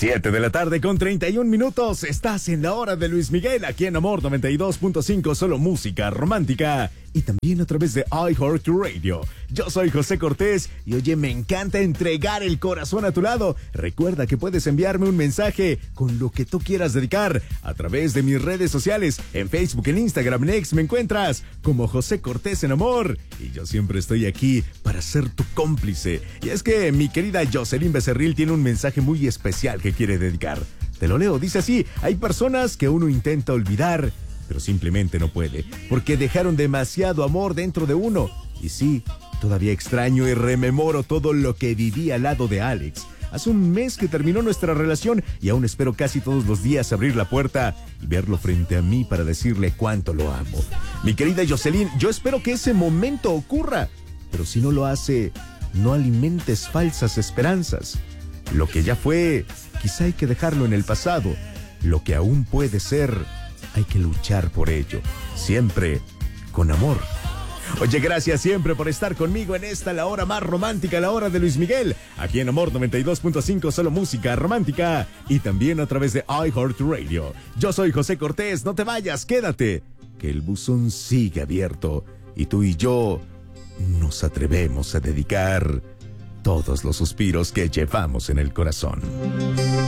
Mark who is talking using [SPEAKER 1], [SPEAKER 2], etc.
[SPEAKER 1] 7 de la tarde con 31 minutos. Estás en la hora de Luis Miguel, aquí en Amor 92.5, solo música romántica. Y también a través de iHeartRadio. Yo soy José Cortés y oye, me encanta entregar el corazón a tu lado. Recuerda que puedes enviarme un mensaje con lo que tú quieras dedicar a través de mis redes sociales. En Facebook, en Instagram, en X me encuentras como José Cortés en Amor. Y yo siempre estoy aquí para ser tu cómplice. Y es que mi querida Jocelyn Becerril tiene un mensaje muy especial que quiere dedicar. Te lo leo, dice así: hay personas que uno intenta olvidar, pero simplemente no puede, porque dejaron demasiado amor dentro de uno. Y sí, todavía extraño y rememoro todo lo que viví al lado de Alex. Hace un mes que terminó nuestra relación y aún espero casi todos los días abrir la puerta y verlo frente a mí para decirle cuánto lo amo. Mi querida Jocelyn, yo espero que ese momento ocurra, pero si no lo hace, no alimentes falsas esperanzas. Lo que ya fue, quizá hay que dejarlo en el pasado. Lo que aún puede ser, hay que luchar por ello, siempre con amor. Oye, gracias siempre por estar conmigo en esta, la hora más romántica, la hora de Luis Miguel, aquí en Amor 92.5, solo música romántica, y también a través de iHeartRadio. Yo soy José Cortés, no te vayas, quédate, que el buzón sigue abierto, y tú y yo nos atrevemos a dedicar todos los suspiros que llevamos en el corazón.